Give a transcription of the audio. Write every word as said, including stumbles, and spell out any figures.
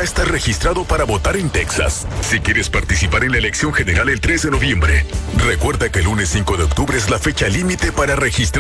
ya estás registrado para votar en Texas. Si quieres participar en la elección general el tres de noviembre, recuerda que el lunes cinco de octubre es la fecha límite para registrar